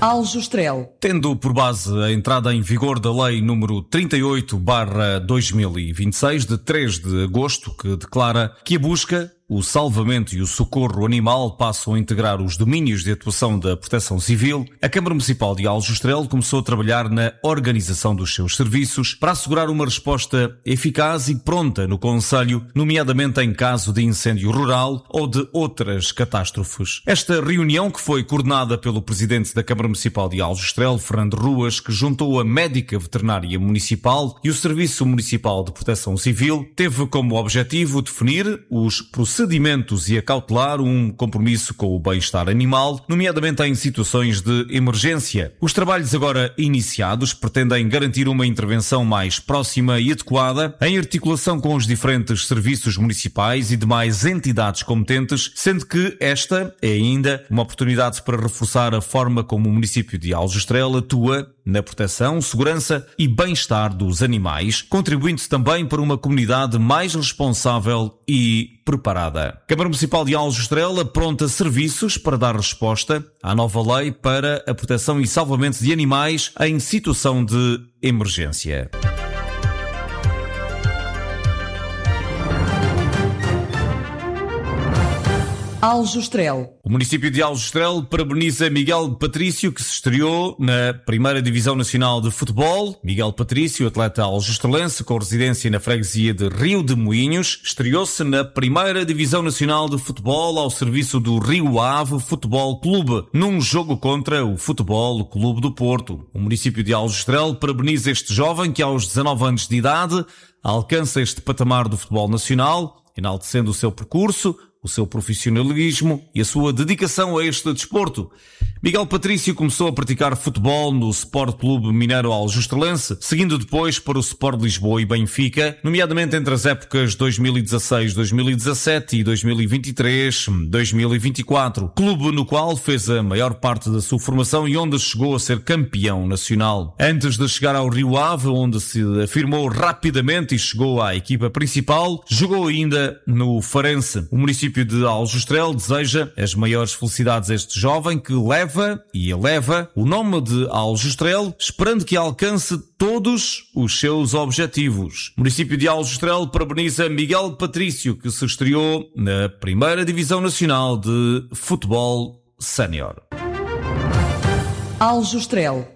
Aljustrel. Tendo por base a entrada em vigor da Lei número 38/2026, de 3 de agosto, que declara que a busca, o salvamento e o socorro animal passam a integrar os domínios de atuação da Proteção Civil, a Câmara Municipal de Aljustrel começou a trabalhar na organização dos seus serviços para assegurar uma resposta eficaz e pronta no concelho, nomeadamente em caso de incêndio rural ou de outras catástrofes. Esta reunião, que foi coordenada pelo Presidente da Câmara Municipal de Aljustrel, Fernando Ruas, que juntou a Médica Veterinária Municipal e o Serviço Municipal de Proteção Civil, teve como objetivo definir os procedimentos e acautelar um compromisso com o bem-estar animal, nomeadamente em situações de emergência. Os trabalhos agora iniciados pretendem garantir uma intervenção mais próxima e adequada, em articulação com os diferentes serviços municipais e demais entidades competentes, sendo que esta é ainda uma oportunidade para reforçar a forma como o município de Aljustrel atua na proteção, segurança e bem-estar dos animais, contribuindo também para uma comunidade mais responsável e preparada. Câmara Municipal de Aljustrel apronta serviços para dar resposta à nova lei para a proteção e salvamento de animais em situação de emergência. Aljustrel. O município de Aljustrel parabeniza Miguel Patrício, que se estreou na Primeira Divisão Nacional de Futebol. Miguel Patrício, atleta aljustrelense com residência na freguesia de Rio de Moinhos, estreou-se na Primeira Divisão Nacional de Futebol ao serviço do Rio Ave Futebol Clube, num jogo contra o Futebol Clube do Porto. O município de Aljustrel parabeniza este jovem que aos 19 anos de idade alcança este patamar do futebol nacional, enaltecendo o seu percurso, o seu profissionalismo e a sua dedicação a este desporto. Miguel Patrício começou a praticar futebol no Sport Clube Mineiro Aljustrelense, seguindo depois para o Sport Lisboa e Benfica, nomeadamente entre as épocas 2016-2017 e 2023-2024, clube no qual fez a maior parte da sua formação e onde chegou a ser campeão nacional. Antes de chegar ao Rio Ave, onde se afirmou rapidamente e chegou à equipa principal, jogou ainda no Farense. O município de Aljustrel deseja as maiores felicidades a este jovem que leva e eleva o nome de Aljustrel, esperando que alcance todos os seus objetivos. O município de Aljustrel parabeniza Miguel Patrício, que se estreou na Primeira Divisão Nacional de Futebol Sénior. Aljustrel.